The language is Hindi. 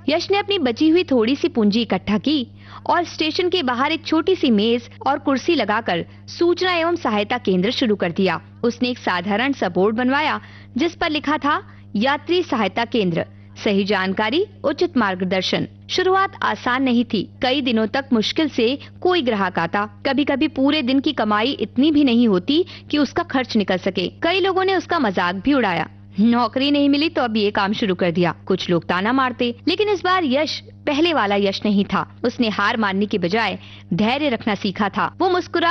यश ने अपनी बची हुई थोड़ी सी पूंजी इकट्ठा की और स्टेशन के बाहर एक छोटी सी मेज और कुर्सी लगाकर सूचना एवं सहायता केंद्र शुरू कर दिया। उसने एक साधारण सा बोर्ड बनवाया जिस पर लिखा था यात्री सहायता केंद्र, सही जानकारी, उचित मार्गदर्शन। शुरुआत आसान नहीं थी। कई दिनों तक मुश्किल से कोई ग्राहक आता। कभी कभी पूरे दिन की कमाई इतनी भी नहीं होती कि उसका खर्च निकल सके। कई लोगों ने उसका मजाक भी उड़ाया। नौकरी नहीं मिली तो अब ये काम शुरू कर दिया। कुछ लोग ताना मारते, लेकिन इस बार यश पहले वाला यश नहीं था। उसने हार मानने के बजाय धैर्य रखना सीखा था। वो मुस्कुरा